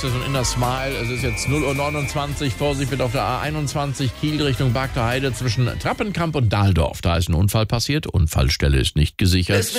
Praxis und Inner Smile. Es ist jetzt 0:29 Uhr. Vorsicht wird auf der A21 Kiel Richtung Bargter Heide zwischen Trappenkamp und Dahldorf. Da ist ein Unfall passiert. Unfallstelle ist nicht gesichert.